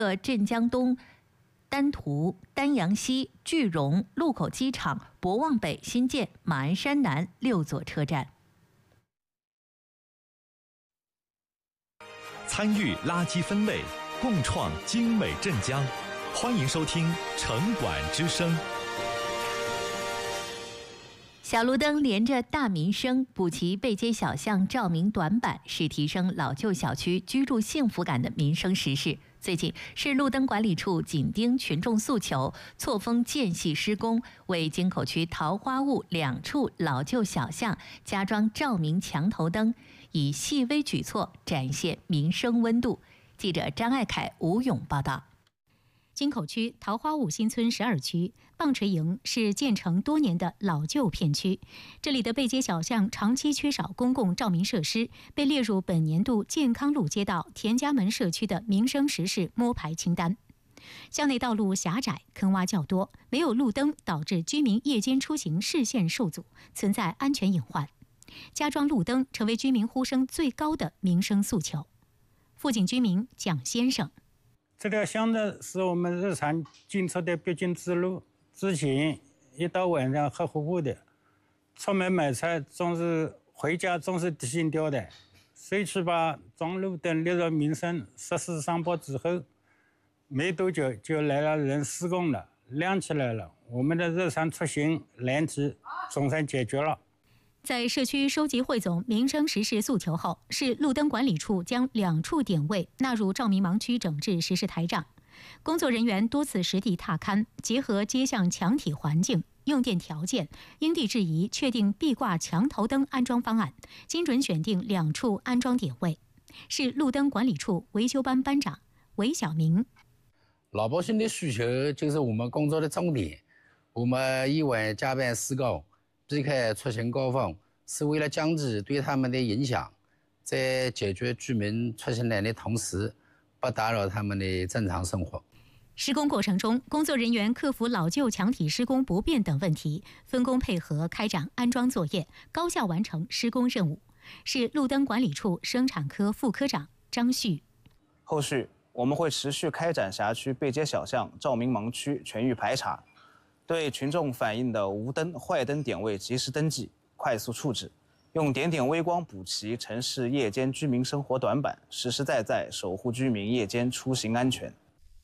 镇江东、丹徒、丹阳西、句容、路口机场、博望北新建、马鞍山南6座车站。 参与垃圾分类，共创精美镇江。欢迎收听城管之声。 小路灯连着大民生，补齐背街小巷照明短板，是提升老旧小区居住幸福感的民生实事。最近，市路灯管理处紧盯群众诉求，错峰间隙施工，为京口区桃花坞2处老旧小巷加装照明墙头灯，以细微举措展现民生温度。记者张爱凯、吴勇报道。 京口区桃花坞新村12区棒槌营是建成多年的老旧片区，这里的背街小巷长期缺少公共照明设施，被列入本年度健康路街道田家门社区的民生实事摸排清单。巷内道路狭窄，坑洼较多，没有路灯，导致居民夜间出行视线受阻，存在安全隐患。加装路灯成为居民呼声最高的民生诉求。附近居民蒋先生。 这条巷子是我们日常进出的必经之路，之前一到晚上黑乎乎的，出门买菜总是回家总是提心吊胆。谁去把装路灯列入民生实施上报之后，没多久就来了人施工了，亮起来了，我们的日常出行难题总算解决了。 在社区收集汇总民生实事诉求后，市路灯管理处将2处点位纳入照明盲区整治实施台账。工作人员多次实地踏勘，结合街巷墙体环境、用电条件，因地制宜确定壁挂墙头灯安装方案，精准选定2处安装点位。市路灯管理处维修班班长韦小明： 老百姓的需求就是我们工作的重点，我们一晚加班施工，避开出行高峰，是为了降低对他们的影响，在解决居民出行难的同时，不打扰他们的正常生活。 施工过程中，工作人员克服老旧墙体施工不便等问题，分工配合开展安装作业，高效完成施工任务。市路灯管理处生产科副科长张旭： 后续我们会持续开展辖区背街小巷照明盲区全域排查，对群众反映的无灯、坏灯点位及时登记，快速处置，用点点微光补齐城市夜间居民生活短板，实实在在守护居民夜间出行安全。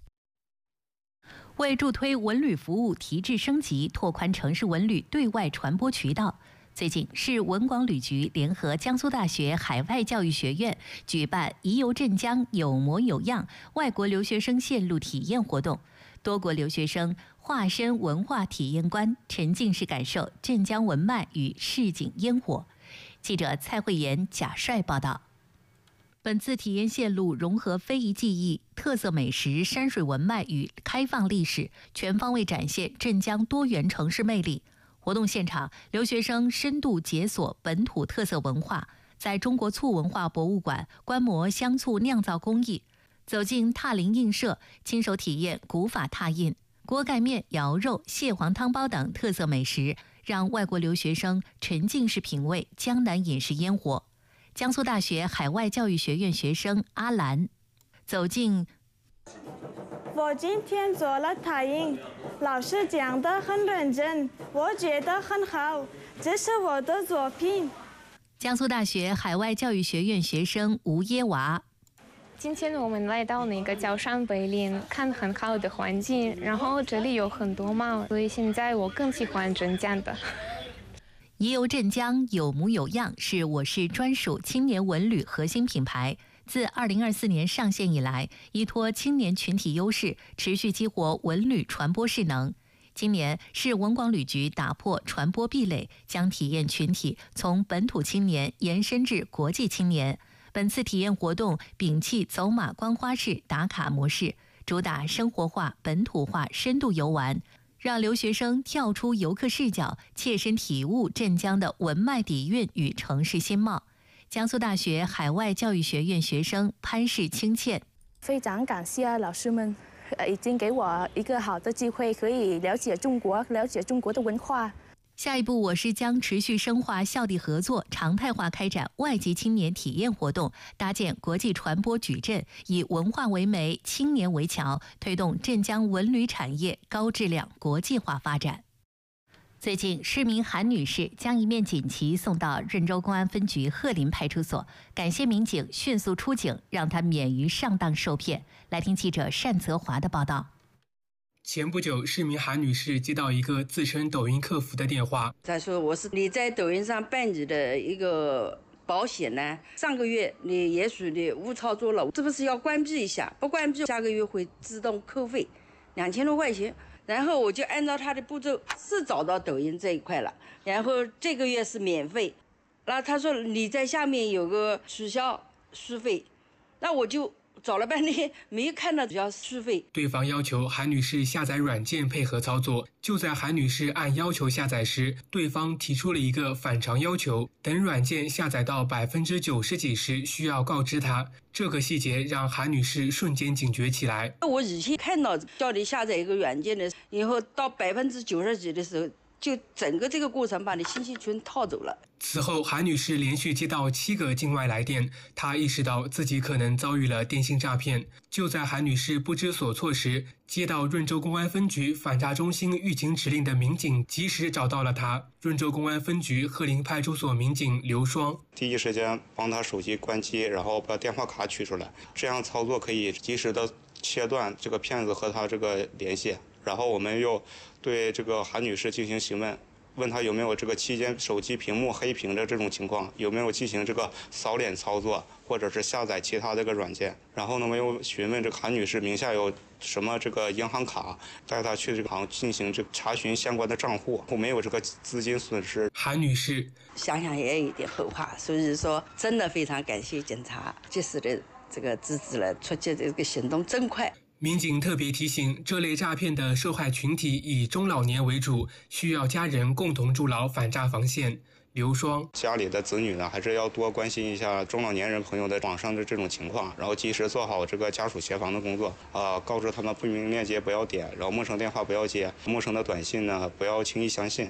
为助推文旅服务提质升级，拓宽城市文旅对外传播渠道，最近，市文广旅局联合江苏大学海外教育学院举办“宜游镇江，有模有样”外国留学生线路体验活动。多国留学生化身文化体验官，沉浸式感受镇江文脉与市井烟火。记者蔡慧妍、贾帅报道。本次体验线路融合非遗技艺、特色美食、山水文脉与开放历史，全方位展现镇江多元城市魅力。活动现场，留学生深度解锁本土特色文化，在中国醋文化博物馆观摩香醋酿造工艺，走进踏林印社，亲手体验古法拓印、锅盖面、肴肉、蟹黄汤包等特色美食，让外国留学生沉浸式品味江南饮食烟火。江苏大学海外教育学院学生阿兰走进。 我今天做了拓印，老师讲得很认真，我觉得很好，这是我的作品。 江苏大学海外教育学院学生吴耶娃。 今天我们来到那个焦山北岭，看很好的环境，然后这里有很多猫，所以现在我更喜欢镇江的。 宜游镇江，有模有样是我市专属青年文旅核心品牌。自2024年上线以来，依托青年群体优势，持续激活文旅传播势能。今年，市文广旅局打破传播壁垒，将体验群体从本土青年延伸至国际青年。本次体验活动摒弃走马观花式打卡模式，主打生活化、本土化深度游玩，让留学生跳出游客视角，切身体悟镇江的文脉底蕴与城市新貌。江苏大学海外教育学院学生潘氏清倩： 非常感谢老师们，已经给我一个好的机会，可以了解中国的文化。 下一步，我市将持续深化校地合作，常态化开展外籍青年体验活动，搭建国际传播矩阵，以文化为媒，青年为桥，推动镇江文旅产业高质量国际化发展。最近，市民韩女士将一面锦旗送到润州公安分局鹤林派出所，感谢民警迅速出警，让她免于上当受骗。来听记者单泽华的报道。 前不久，市民韩女士接到一个自称抖音客服的电话， 他说你在抖音上办理的一个保险呢，上个月也许你误操作了，是不是要关闭一下？不关闭，下个月会自动扣费2000多块钱。然后我就按照他的步骤是找到抖音这一块了，然后这个月是免费，然后他说你在下面有个取消续费，那我就找了半天没看到取消续费。 对方要求韩女士下载软件配合操作，就在韩女士按要求下载时，对方提出了一个反常要求，等软件下载到90%几时需要告知她。这个细节让韩女士瞬间警觉起来。 我以前看到叫你下载一个软件的，以后到90%几的时候，就整个这个过程把你信息全套走了。 此后，韩女士连续接到7个境外来电，她意识到自己可能遭遇了电信诈骗。就在韩女士不知所措时，接到润州公安分局反诈中心狱警指令的民警及时找到了她。润州公安分局鹤林派出所民警刘双第一时间帮她手机关机，然后把电话卡取出来，这样操作可以及时的切断这个骗子和他这个联系。然后我们又对这个韩女士进行询问，问她有没有这个期间手机屏幕黑屏的这种情况，有没有进行这个扫脸操作，或者是下载其他这个软件。然后呢，我们又询问这个韩女士名下有什么这个银行卡，带她去这个行进行这个查询相关的账户，没有这个资金损失。 韩女士想想也有一点后怕，所以说真的非常感谢警察及时的这个制止了，出击这个行动真快。 民警特别提醒，这类诈骗的受害群体以中老年为主，需要家人共同筑牢反诈防线。刘双家里的子女呢，还是要多关心一下中老年人朋友的网上的这种情况，然后及时做好这个家属协防的工作告知他们不明链接不要点，然后陌生电话不要接，陌生的短信呢不要轻易相信。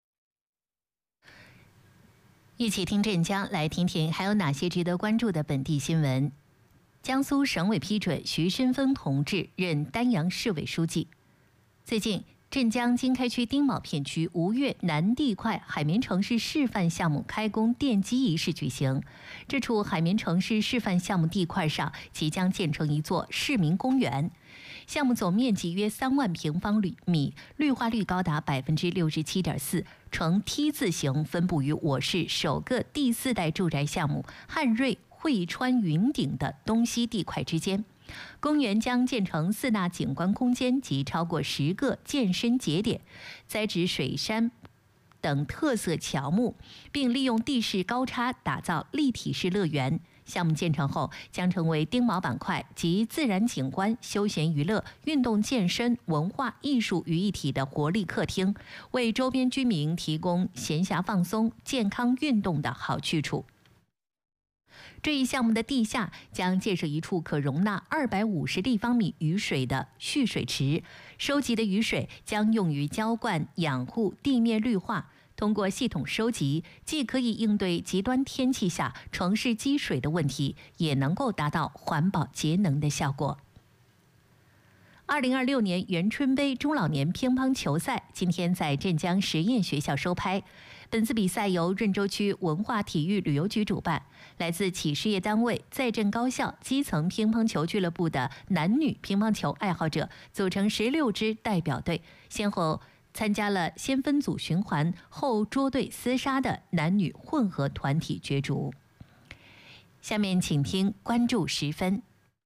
一起听镇江，来听听还有哪些值得关注的本地新闻。江苏省委批准徐申峰同志任丹阳市委书记。最近，镇江经开区丁卯片区吴越南地块海绵城市示范项目开工奠基仪式举行。这处海绵城市示范项目地块上即将建成一座市民公园。项目总面积约3万平方米，绿化率高达67.4%，呈 T 字形分布于我市首个第4代住宅项目汉瑞汇川云顶的东西地块之间。公园将建成4大景观空间及超过10个健身节点，栽植水杉等特色乔木，并利用地势高差打造立体式乐园。项目建成后，将成为丁卯板块集自然景观、休闲娱乐、运动健身、文化艺术于一体的活力客厅，为周边居民提供闲暇放松、健康运动的好去处。这一项目的地下将建设一处可容纳250立方米雨水的蓄水池，收集的雨水将用于浇灌、养护地面绿化。通过系统收集，既可以应对极端天气下城市积水的问题，也能够达到环保节能的效果。2026年元春杯中老年乒乓球赛今天在镇江实验学校收拍。本次比赛由润州区文化体育旅游局主办，来自企事业单位、在镇高校、基层乒乓球俱乐部的男女乒乓球爱好者组成16支代表队，先后参加了先分组循环后捉对厮杀的男女混合团体角逐。下面请听关注时分。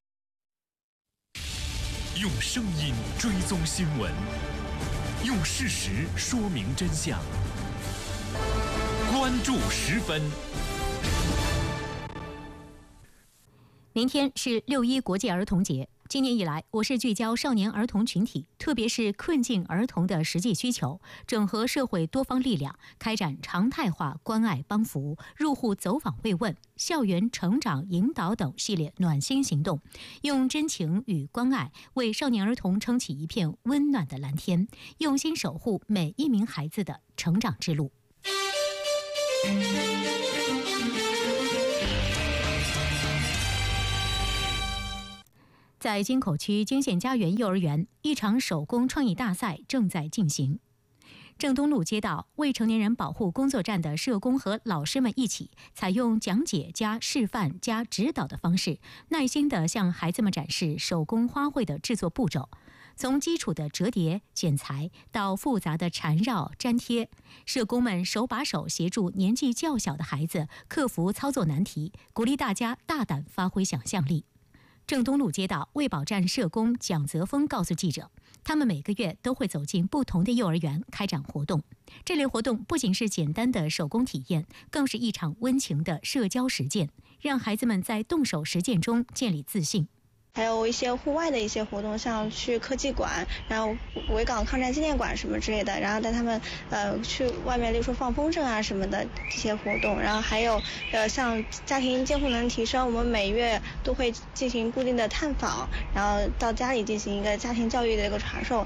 用声音追踪新闻，用事实说明真相。关注时分。 明天是6·1国际儿童节。 今年以来，我市聚焦少年儿童群体，特别是困境儿童的实际需求，整合社会多方力量，开展常态化关爱帮扶、入户走访慰问、校园成长引导等系列暖心行动，用真情与关爱为少年儿童撑起一片温暖的蓝天，用心守护每一名孩子的成长之路。在京口区惊现家园幼儿园，一场手工创意大赛正在进行。正东路街道未成年人保护工作站的社工和老师们一起，采用讲解加示范加指导的方式，耐心地向孩子们展示手工花卉的制作步骤。从基础的折叠、剪裁到复杂的缠绕、粘贴，社工们手把手协助年纪较小的孩子克服操作难题，鼓励大家大胆发挥想象力。正东路街道卫保站社工蒋泽峰告诉记者，他们每个月都会走进不同的幼儿园开展活动。这类活动不仅是简单的手工体验，更是一场温情的社交实践，让孩子们在动手实践中建立自信。 还有一些户外的一些活动，像去科技馆，然后维港抗战纪念馆什么之类的，然后带他们去外面，例如说放风筝啊什么的这些活动。然后还有像家庭监护能提升，我们每月都会进行固定的探访，然后到家里进行一个家庭教育的一个传授。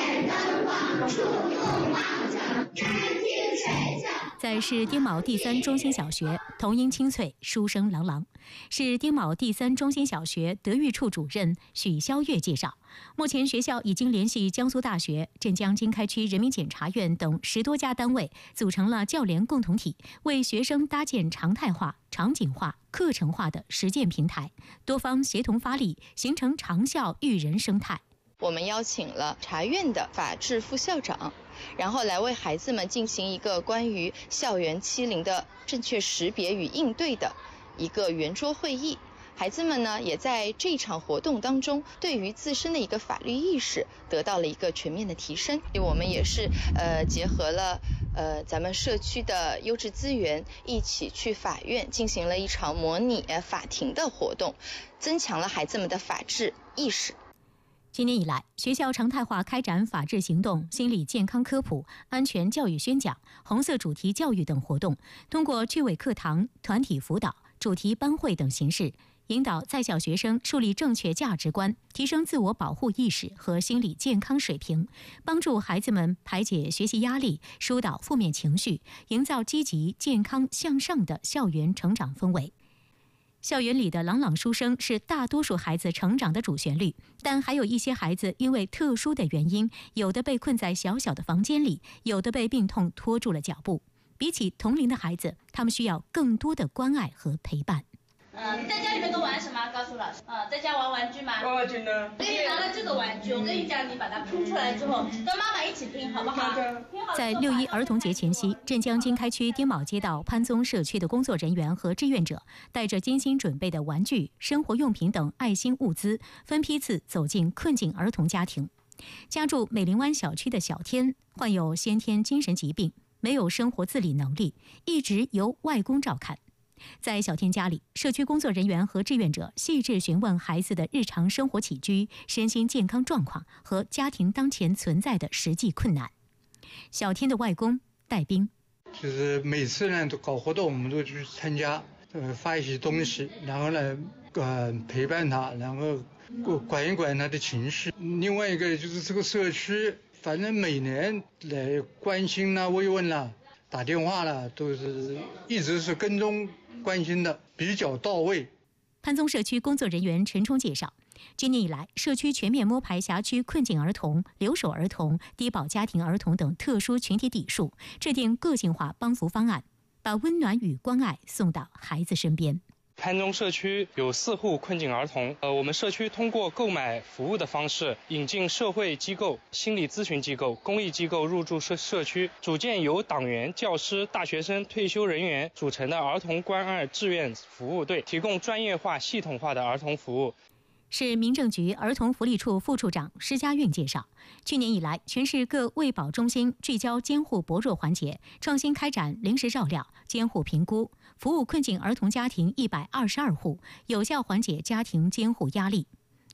在市丁卯第3中心小学，童音清脆，书声朗朗。市丁卯第3中心小学德育处主任许肖月介绍，目前学校已经联系江苏大学、镇江经开区人民检察院等10多家单位，组成了教联共同体，为学生搭建常态化、场景化、课程化的实践平台，多方协同发力，形成长效育人生态。 我们邀请了察院的法制副校长，然后来为孩子们进行一个关于校园欺凌的正确识别与应对的一个圆桌会议。孩子们呢，也在这场活动当中，对于自身的一个法律意识得到了一个全面的提升。我们也是结合了咱们社区的优质资源，一起去法院进行了一场模拟法庭的活动，增强了孩子们的法治意识。 今年以来，学校常态化开展法治行动、心理健康科普、安全教育宣讲、红色主题教育等活动，通过趣味课堂、团体辅导、主题班会等形式，引导在校学生树立正确价值观，提升自我保护意识和心理健康水平，帮助孩子们排解学习压力，疏导负面情绪，营造积极、健康、向上的校园成长氛围。校园里的朗朗书声是大多数孩子成长的主旋律，但还有一些孩子因为特殊的原因，有的被困在小小的房间里，有的被病痛拖住了脚步。比起同龄的孩子，他们需要更多的关爱和陪伴。 你在家里面都玩什么？告诉老师。在家玩玩具吗？玩玩具呢。给你拿了这个玩具，我跟你讲，你把它拼出来之后，跟妈妈一起拼，好不好？ 在6·1儿童节前夕，镇江经开区丁卯街道潘宗社区的工作人员和志愿者，带着精心准备的玩具、生活用品等爱心物资，分批次走进困境儿童家庭。家住美林湾小区的小天，患有先天精神疾病，没有生活自理能力，一直由外公照看。在小天家里，社区工作人员和志愿者细致询问孩子的日常生活起居、身心健康状况和家庭当前存在的实际困难。小天的外公戴斌， 就是每次呢都搞活动，我们都去参加，发一些东西，然后呢，陪伴他，然后管一管他的情绪。另外一个就是这个社区，反正每年来关心啦、慰问啦、打电话啦，都是一直是跟踪关心的，比较到位。 潘宗社区工作人员陈冲介绍，今年以来，社区全面摸排辖区困境儿童、留守儿童、低保家庭儿童等特殊群体底数，制定个性化帮扶方案，把温暖与关爱送到孩子身边。 潘宗社区有4户困境儿童，我们社区通过购买服务的方式，引进社会机构、心理咨询机构、公益机构入驻社区，组建由党员、教师、大学生、退休人员组成的儿童关爱志愿服务队，提供专业化、系统化的儿童服务。 市民政局儿童福利处副处长施家韵介绍，去年以来，全市各卫保中心聚焦监护薄弱环节，创新开展临时照料、监护评估，服务困境儿童家庭122户，有效缓解家庭监护压力。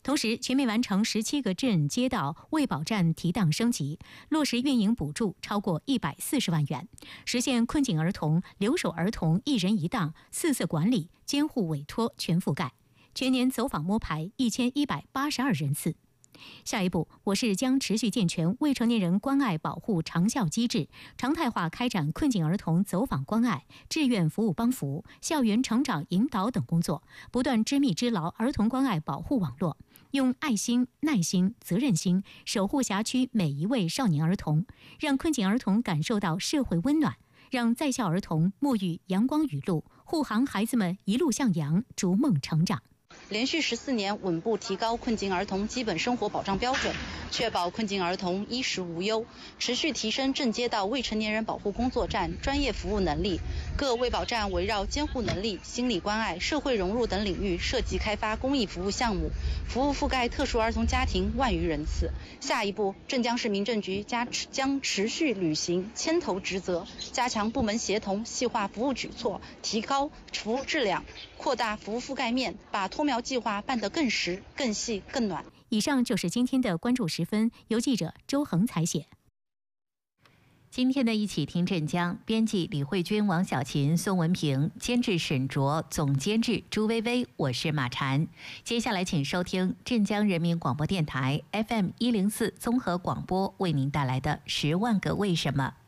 同时，全面完成17个镇街道卫保站提档升级，落实运营补助超过140万元，实现困境儿童、留守儿童1人1档、4色管理、监护委托全覆盖，全年走访摸排1182人次。下一步，我市将持续健全未成年人关爱保护长效机制，常态化开展困境儿童走访关爱、志愿服务帮扶、校园成长引导等工作，不断织密织牢儿童关爱保护网络，用爱心、耐心、责任心守护辖区每一位少年儿童，让困境儿童感受到社会温暖，让在校儿童沐浴阳光雨露，护航孩子们一路向阳，逐梦成长。 连续14年稳步提高困境儿童基本生活保障标准，确保困境儿童衣食无忧，持续提升镇街道未成年人保护工作站专业服务能力。各卫保站围绕监护能力、心理关爱、社会融入等领域设计开发公益服务项目，服务覆盖特殊儿童家庭万余人次。下一步，镇江市民政局将持续履行牵头职责，加强部门协同，细化服务举措，提高服务质量，扩大服务覆盖面，把脱苗计划办得更实、更细、更暖。 以上就是今天的关注时分，由记者周恒采写。 今天的一起听镇江，编辑李慧君、王小琴、宋文平，监制沈卓，总监制朱薇薇，我是马婵。接下来请收听镇江人民广播电台 FM104综合广播为您带来的《10万个为什么》。